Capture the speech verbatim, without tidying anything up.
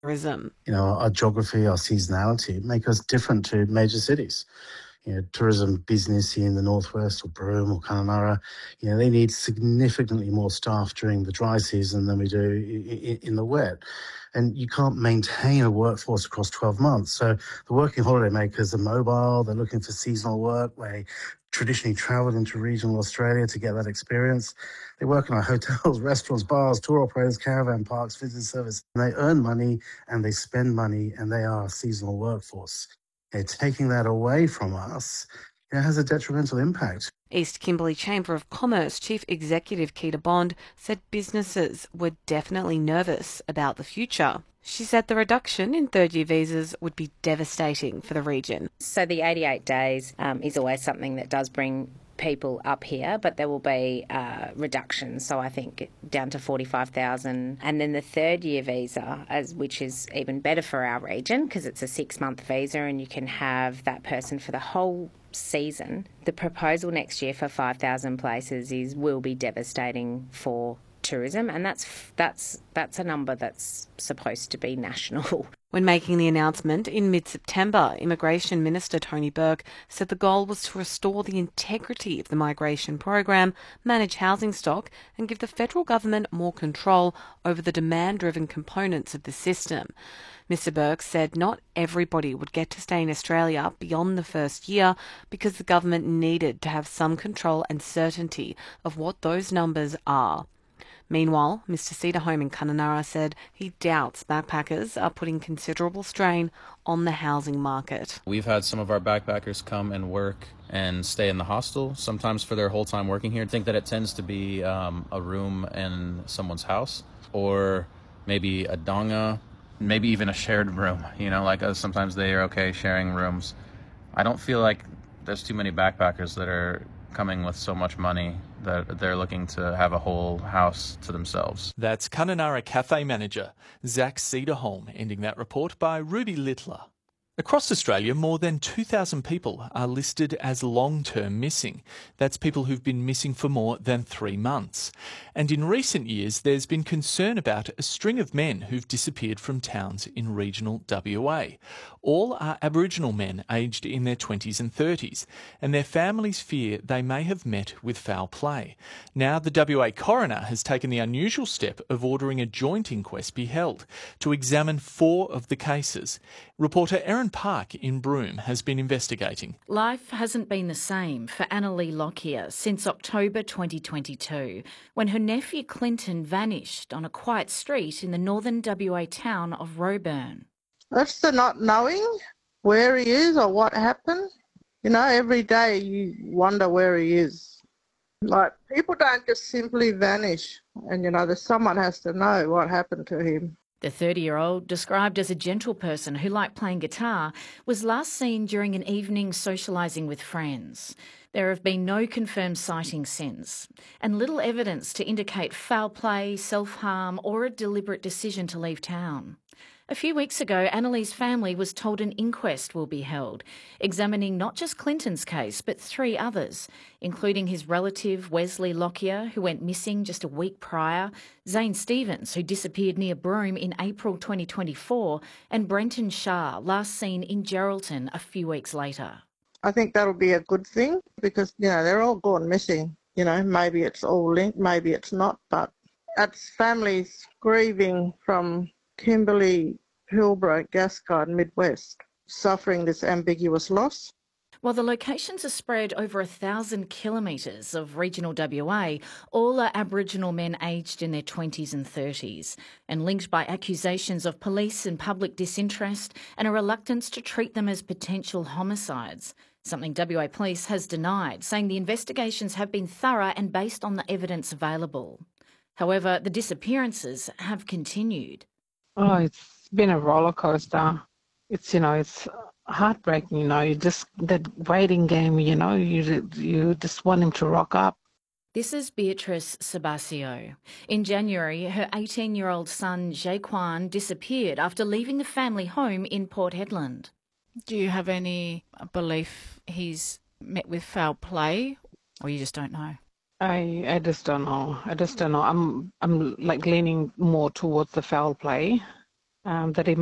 tourism. You know, our geography, our seasonality make us different to major cities. You know, tourism business here in the northwest or Broome or Kununurra, you know, they need significantly more staff during the dry season than we do in the wet. And you can't maintain a workforce across twelve months. So the working holiday makers are mobile. They're looking for seasonal work. They traditionally travel into regional Australia to get that experience. They work in our hotels, restaurants, bars, tour operators, caravan parks, visitor service. And they earn money and they spend money, and they are a seasonal workforce. Okay, taking that away from us, it has a detrimental impact. East Kimberley Chamber of Commerce Chief Executive Keita Bond said businesses were definitely nervous about the future. She said the reduction in third-year visas would be devastating for the region. So the eighty-eight days um, is always something that does bring people up here, but there will be uh, reductions. So I think down to forty-five thousand. And then the third year visa, as which is even better for our region because it's a six-month visa and you can have that person for the whole season. The proposal next year for five thousand places is will be devastating for tourism, and that's that's that's a number that's supposed to be national. When making the announcement in mid-September, Immigration Minister Tony Burke said the goal was to restore the integrity of the migration program, manage housing stock and give the federal government more control over the demand-driven components of the system. Mr Burke said not everybody would get to stay in Australia beyond the first year because the government needed to have some control and certainty of what those numbers are. Meanwhile, Mr Cedarholm in Kununurra said he doubts backpackers are putting considerable strain on the housing market. We've had some of our backpackers come and work and stay in the hostel, sometimes for their whole time working here. I think that it tends to be um, a room in someone's house or maybe a donga, maybe even a shared room. You know, like uh, sometimes they are okay sharing rooms. I don't feel like there's too many backpackers that are coming with so much money that they're looking to have a whole house to themselves. That's Kununurra Cafe manager Zach Cedarholm, ending that report by Ruby Littler. Across Australia, more than two thousand people are listed as long-term missing. That's people who've been missing for more than three months. And in recent years, there's been concern about a string of men who've disappeared from towns in regional W A. All are Aboriginal men aged in their twenties and thirties, and their families fear they may have met with foul play. Now, the W A coroner has taken the unusual step of ordering a joint inquest be held to examine four of the cases. Reporter Erin Park in Broome has been investigating. Life hasn't been the same for Annalee Lockyer since October twenty twenty-two, when her nephew Clinton vanished on a quiet street in the northern W A town of Roebourne. That's the not knowing where he is or what happened. You know, every day you wonder where he is. Like, people don't just simply vanish and, you know, there's someone has to know what happened to him. The thirty-year-old, described as a gentle person who liked playing guitar, was last seen during an evening socialising with friends. There have been no confirmed sightings since, and little evidence to indicate foul play, self-harm or a deliberate decision to leave town. A few weeks ago, Annalee's family was told an inquest will be held, examining not just Clinton's case, but three others, including his relative Wesley Lockyer, who went missing just a week prior, Zane Stevens, who disappeared near Broome in April twenty twenty-four, and Brenton Shah, last seen in Geraldton a few weeks later. I think that'll be a good thing because, you know, they're all gone missing. You know, maybe it's all linked, maybe it's not, but that's families grieving from Kimberley, Pilbara, Gascoyne, Midwest, suffering this ambiguous loss. While the locations are spread over a thousand kilometres of regional W A, all are Aboriginal men aged in their twenties and thirties, and linked by accusations of police and public disinterest and a reluctance to treat them as potential homicides, something W A Police has denied, saying the investigations have been thorough and based on the evidence available. However, the disappearances have continued. Oh, it's been a roller coaster. It's, you know, it's heartbreaking, you know, you just, that waiting game, you know, you you just want him to rock up. This is Beatrice Sabasio. In January, her eighteen-year-old son, Jaquan, disappeared after leaving the family home in Port Hedland. Do you have any belief he's met with foul play, or you just don't know? I I just don't know. I just don't know. I'm I'm like leaning more towards the foul play. um, that he